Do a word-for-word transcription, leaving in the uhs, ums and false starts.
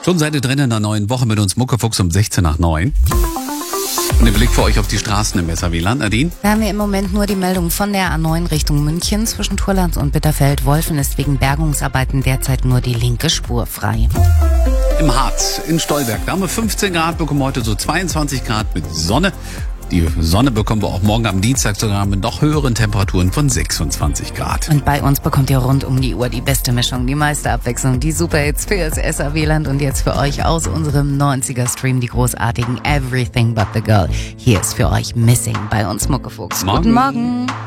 Schon seid ihr drin in einer neuen Woche mit uns Muckefuchs um sechzehn nach neun. Und ein Blick für euch auf die Straßen im S R W-Land, Nadine. Da haben wir im Moment nur die Meldung von der A neun Richtung München. Zwischen Turland und Bitterfeld-Wolfen ist wegen Bergungsarbeiten derzeit nur die linke Spur frei. Im Harz, in Stolberg, da haben wir fünfzehn Grad, bekommen heute so zweiundzwanzig Grad mit Sonne. Die Sonne bekommen wir auch morgen am Dienstag sogar mit noch höheren Temperaturen von sechsundzwanzig Grad. Und bei uns bekommt ihr rund um die Uhr die beste Mischung, die meiste Abwechslung, die Superhits für das S R W-Land und jetzt für euch aus unserem neunziger-Stream die großartigen Everything But The Girl. Hier ist für euch Missing bei uns Muckefuchs. Morgen. Guten Morgen.